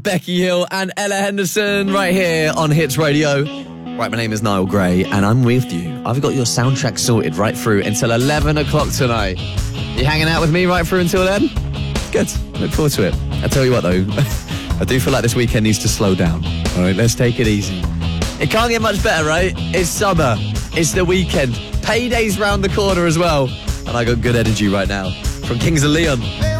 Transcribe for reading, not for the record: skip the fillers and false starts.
Becky Hill and Ella Henderson right here on Hits Radio. Right, my name is Niall Gray and I'm with you. I've got your soundtrack sorted right through until 11 o'clock tonight. You hanging out with me right through until then? Good. Look forward to it. I tell you what though, I do feel like this weekend needs to slow down. All right, let's take it easy. It can't get much better, right? It's summer. It's the weekend. Payday's round the corner as well. And I got good energy right now from Kings of Leon.